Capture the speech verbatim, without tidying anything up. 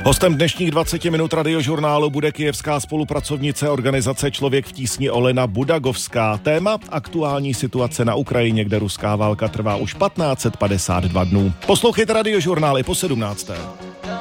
Hostem dnešních dvacet minut radiožurnálu bude kyjevská spolupracovnice organizace Člověk v tísni Olena Budagovská. Téma aktuální situace na Ukrajině, kde ruská válka trvá už patnáct set padesát dva dnů. Poslouchejte radiožurnál i po sedmnácté.